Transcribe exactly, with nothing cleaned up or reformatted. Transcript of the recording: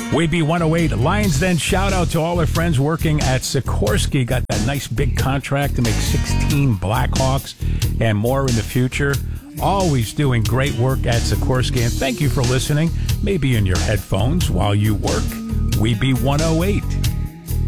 W B one oh eight Lions Den. Shout out to all our friends working at Sikorsky. Got that nice big contract to make sixteen Blackhawks and more in the future. Always doing great work at Sikorsky. And thank you for listening. Maybe in your headphones while you work. W B one oh eight.